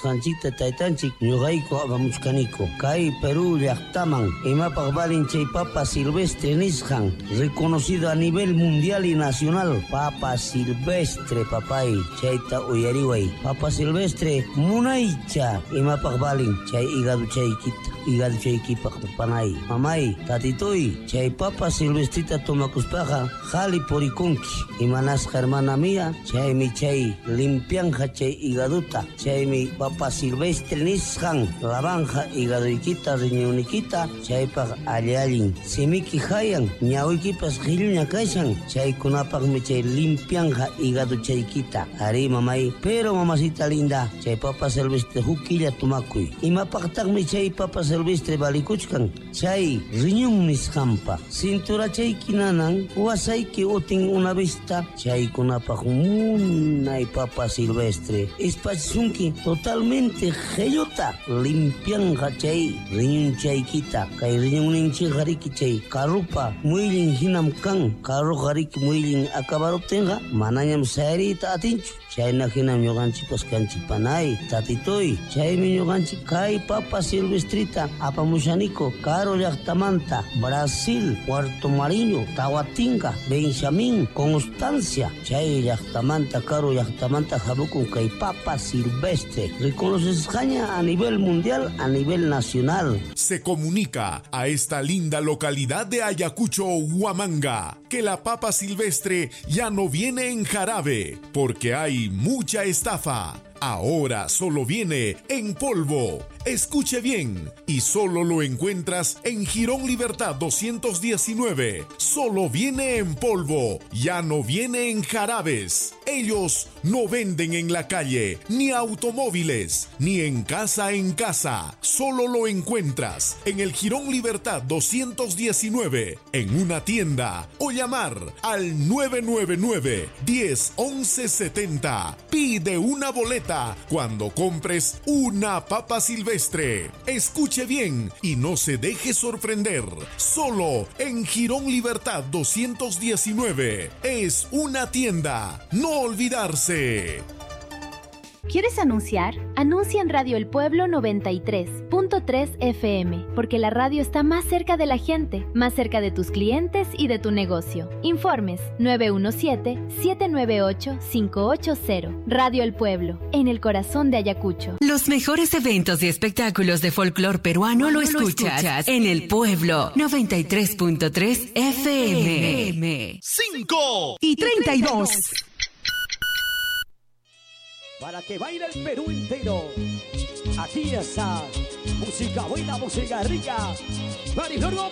Hanchita taytanchik ñuqayku apamuchkaniko kay Perú llaqtaman imapaq valin chay papa silvestre nisqan reconocido a nivel mundial y nacional papa silvestre papay chayta uyariway papa silvestre munaycha imapaq valin chay hígado chaykipaq panay mamay tatitoy chay papa silvestrita tomakuspaqa jali purikunki imanasqa hermana mía chaymi chay limpianja chay higaduta chaymi papa silvestre nisqan lavanja higadoykita riñonikita chaypaq allin simiki hayan ñawiykipas qhilluña kashan chaykunapaqmi chay limpianja higado chaykita ari mamay pero mamacita linda chay papa silvestre hukilla tumakuy imapaqtaqmi chay papa silvestre valikuchkan chay riñon nisqanpa cintura chayki nanan wasayki utin una vista chaykunapaq munay papa silvestre espachunki totalmente gellota limpianja chay riñon chaykita kay riñonninchik qariki chay karupa muylin hinam kan karu qariki muylin acabaruptinqa manañam sayrita atinchu chayna hinam ñuqanchikpas kanchik panay tatitoy chaymi ñuqanchik kay papa silvestrita apamushaniko Caro llaqtamanta Brasil Puerto Mariño Tahuatinga Benjamín Constancia chay llaqtamanta Caro llaqtamanta habukun kay papa silvestre reconocesqaña a nivel mundial a nivel nacional. Se comunica a esta linda localidad de Ayacucho, Huamanga, que la papa silvestre ya no viene en jarabe porque hay mucha estafa. Ahora solo viene en polvo. Escuche bien, y solo lo encuentras en Jirón Libertad 219. Solo viene en polvo, ya no viene en jarabes. Ellos no venden en la calle, ni automóviles, ni en casa. Solo lo encuentras en el Jirón Libertad 219, en una tienda, o llamar al 999 10 11 70. Pide una boleta cuando compres una papa silvestre. Escuche bien y no se deje sorprender. Solo en Jirón Libertad 219. Es una tienda. No olvidarse. ¿Quieres anunciar? Anuncia en Radio El Pueblo 93.3 FM, porque la radio está más cerca de la gente, más cerca de tus clientes y de tu negocio. Informes 917-798-580. Radio El Pueblo, en el corazón de Ayacucho. Los mejores eventos y espectáculos de folclor peruano lo escuchas en El Pueblo 93.3 FM. 5:32. Para que baile el Perú entero. Aquí está música buena, música rica. Mariflor Gómez.